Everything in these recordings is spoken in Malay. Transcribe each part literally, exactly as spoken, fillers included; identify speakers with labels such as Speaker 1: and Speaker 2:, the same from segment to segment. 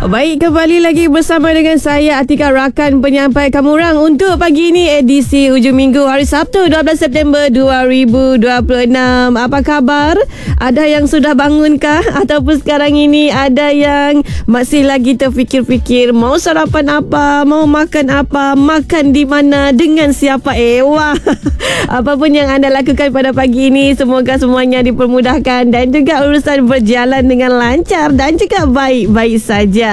Speaker 1: Baik, kembali lagi bersama dengan saya Atika, rakan penyampai kamu orang untuk pagi ini edisi hujung minggu hari Sabtu dua belas September dua ribu dua puluh enam. Apa khabar? Ada yang sudah bangunkah? Ataupun sekarang ini ada yang masih lagi terfikir-fikir mau sarapan apa, mau makan apa, makan di mana, dengan siapa? Eh, wah. Apapun yang anda lakukan pada pagi ini, semoga semuanya dipermudahkan dan juga urusan berjalan dengan lancar dan juga baik-baik saja.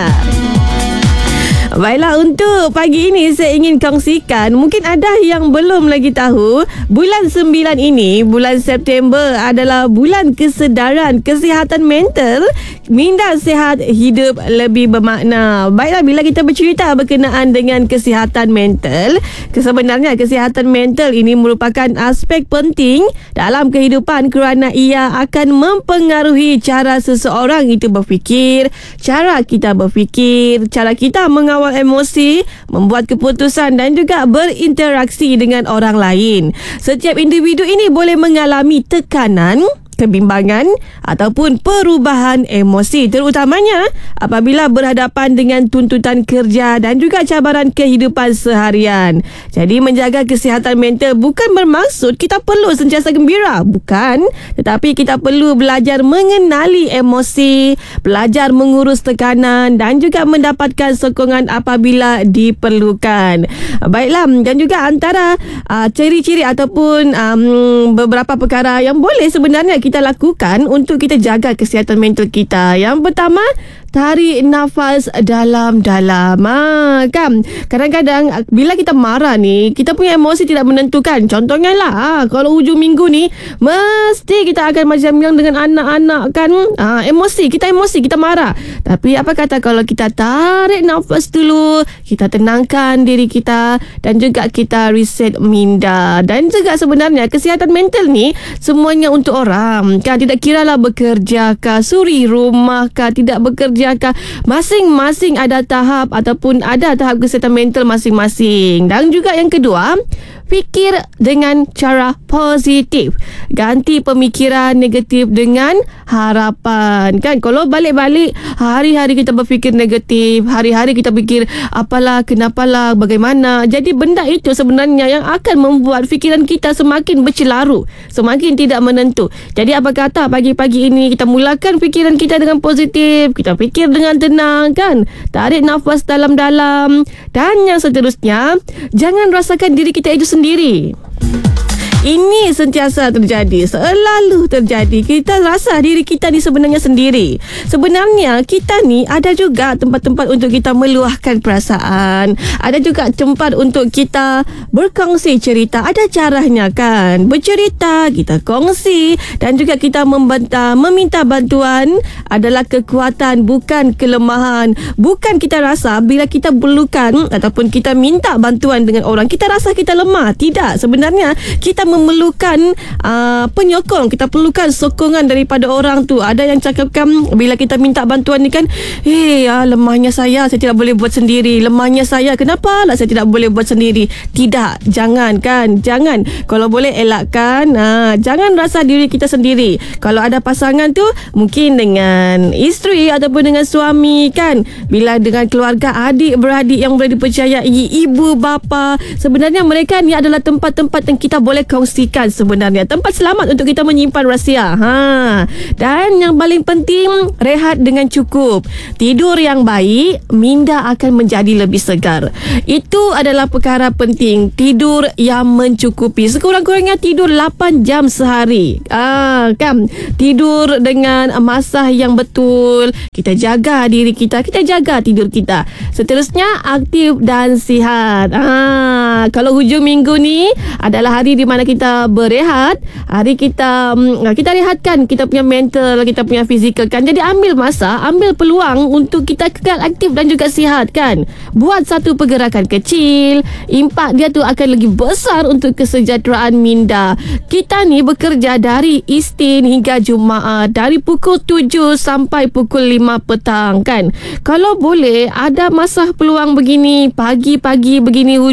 Speaker 1: Baiklah, untuk pagi ini saya ingin kongsikan, mungkin ada yang belum lagi tahu, bulan sembilan ini, bulan September adalah bulan kesedaran kesihatan mental. Minda sihat, hidup lebih bermakna. Baiklah, bila kita bercerita berkenaan dengan kesihatan mental, sebenarnya kesihatan mental ini merupakan aspek penting dalam kehidupan kerana ia akan mempengaruhi cara seseorang itu berfikir, cara kita berfikir, cara kita mengawal emosi, membuat keputusan dan juga berinteraksi dengan orang lain. Setiap individu ini boleh mengalami tekanan, kebimbangan ataupun perubahan emosi, terutamanya apabila berhadapan dengan tuntutan kerja dan juga cabaran kehidupan seharian. Jadi menjaga kesihatan mental bukan bermaksud kita perlu sentiasa gembira, bukan, tetapi kita perlu belajar mengenali emosi, belajar mengurus tekanan dan juga mendapatkan sokongan apabila diperlukan. Baiklah, dan juga antara uh, ciri-ciri ataupun um, beberapa perkara yang boleh sebenarnya kita lakukan untuk kita jaga kesihatan mental kita. Yang pertama, tarik nafas dalam-dalam. Ha, kan? Kadang-kadang bila kita marah ni, kita punya emosi tidak menentukan. Contohnya lah, ha, kalau hujung minggu ni, mesti kita akan macam yang dengan anak-anak kan. Ha, emosi, kita emosi, kita marah. Tapi apa kata kalau kita tarik nafas dulu, kita tenangkan diri kita dan juga kita reset minda. Dan juga sebenarnya kesihatan mental ni semuanya untuk orang. Kan, tidak kiralah bekerja kah, suri rumah kah, tidak bekerja kah, masing-masing ada tahap ataupun ada tahap kesihatan mental masing-masing. Dan juga yang kedua, fikir dengan cara positif. Ganti pemikiran negatif dengan harapan. Kan, kalau balik-balik hari-hari kita berfikir negatif, hari-hari kita fikir apalah, kenapalah, bagaimana, jadi benda itu sebenarnya yang akan membuat fikiran kita semakin bercelaru, semakin tidak menentu. Jadi apa kata pagi-pagi ini kita mulakan fikiran kita dengan positif, kita fikir dengan tenang kan, tarik nafas dalam-dalam. Dan yang seterusnya, jangan rasakan diri kita itu sendiri. Ini sentiasa terjadi, selalu terjadi. Kita rasa diri kita ni sebenarnya sendiri. Sebenarnya kita ni ada juga tempat-tempat untuk kita meluahkan perasaan. Ada juga tempat untuk kita berkongsi cerita. Ada caranya kan. Bercerita, kita kongsi dan juga kita membantah, meminta bantuan adalah kekuatan, bukan kelemahan. Bukan kita rasa bila kita perlukan ataupun kita minta bantuan dengan orang, kita rasa kita lemah. Tidak, sebenarnya kita memerlukan uh, penyokong, kita perlukan sokongan daripada orang tu. Ada yang cakapkan bila kita minta bantuan ni kan, hey, ah, lemahnya saya, saya tidak boleh buat sendiri. Lemahnya saya, kenapa lah saya tidak boleh buat sendiri? Tidak, jangan kan, jangan. Kalau boleh elakkan, ah, jangan rasa diri kita sendiri. Kalau ada pasangan tu, mungkin dengan isteri ataupun dengan suami kan, bila dengan keluarga, adik-beradik yang boleh dipercayai, ibu bapa, sebenarnya mereka ni adalah tempat-tempat yang kita boleh kongsikan sebenarnya, tempat selamat untuk kita menyimpan rahsia. Ha. Dan yang paling penting, rehat dengan cukup. Tidur yang baik, minda akan menjadi lebih segar. Itu adalah perkara penting, tidur yang mencukupi. Sekurang-kurangnya tidur lapan jam sehari. Ah, kan? Tidur dengan masa yang betul. Kita jaga diri kita, kita jaga tidur kita. Seterusnya, aktif dan sihat. Ah, kalau hujung minggu ni adalah hari di mana kita berehat, hari kita kita rehatkan kita punya mental, kita punya fizikal kan. Jadi ambil masa, ambil peluang untuk kita kekal aktif dan juga sihat kan. Buat satu pergerakan kecil, impak dia tu akan lagi besar untuk kesejahteraan minda. Kita ni bekerja dari Isnin hingga Jumaat, dari pukul tujuh sampai pukul lima petang kan. Kalau boleh ada masa peluang begini, pagi-pagi begini hujung minggu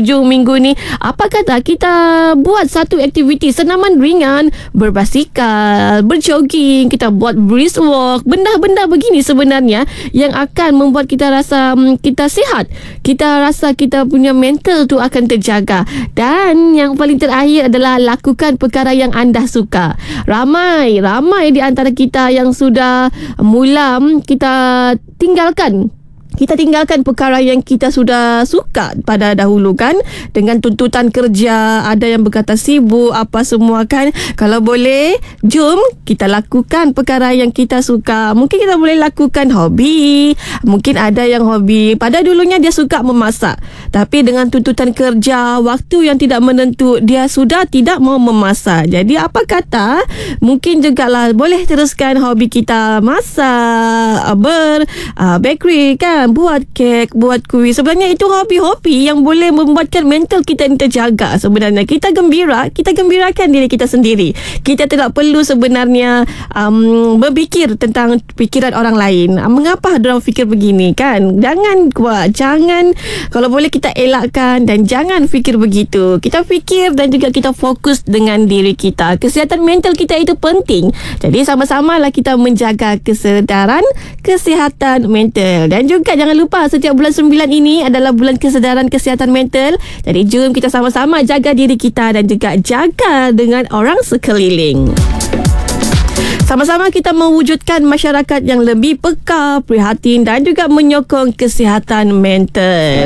Speaker 1: minggu ni, apa kata kita buat satu aktiviti senaman ringan, berbasikal, berjogging, kita buat brisk walk, benda-benda begini sebenarnya yang akan membuat kita rasa um, kita sihat, kita rasa kita punya mental tu akan terjaga. Dan yang paling terakhir adalah lakukan perkara yang anda suka. Ramai ramai di antara kita yang sudah mula kita tinggalkan Kita tinggalkan perkara yang kita sudah suka pada dahulu kan, dengan tuntutan kerja, ada yang berkata sibuk apa semua kan. Kalau boleh, jom kita lakukan perkara yang kita suka. Mungkin kita boleh lakukan hobi. Mungkin ada yang hobi pada dulunya dia suka memasak, tapi dengan tuntutan kerja, waktu yang tidak menentu, dia sudah tidak mau memasak. Jadi apa kata mungkin jugalah boleh teruskan hobi kita, masak, ber uh, bakery kan, buat kek, buat kuih. Sebenarnya itu hobi-hobi yang boleh membuatkan mental kita ini terjaga. Sebenarnya kita gembira, kita gembirakan diri kita sendiri. Kita tidak perlu sebenarnya um, berfikir tentang fikiran orang lain. Mengapa orang fikir begini kan? Jangan kuat, jangan, kalau boleh kita elakkan dan jangan fikir begitu. Kita fikir dan juga kita fokus dengan diri kita. Kesihatan mental kita itu penting. Jadi sama-samalah kita menjaga kesedaran kesihatan mental. Dan juga jangan lupa setiap bulan sembilan ini adalah bulan kesedaran kesihatan mental. Jadi jom kita sama-sama jaga diri kita dan juga jaga dengan orang sekeliling. Sama-sama kita mewujudkan masyarakat yang lebih peka, prihatin dan juga menyokong kesihatan mental.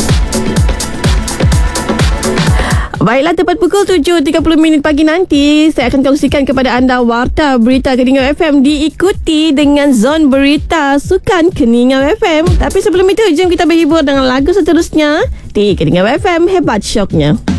Speaker 1: Baiklah, tepat pukul tujuh tiga puluh minit pagi nanti saya akan kongsikan kepada anda Warta Berita Keningau F M, diikuti dengan Zon Berita Sukan Keningau F M. Tapi sebelum itu, jom kita berhibur dengan lagu seterusnya di Keningau F M, hebat syoknya.